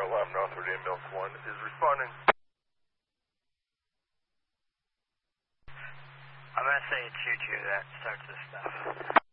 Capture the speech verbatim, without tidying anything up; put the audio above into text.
alarm, Northward Ambulance one is responding. I'm going to say it's you two that starts this stuff.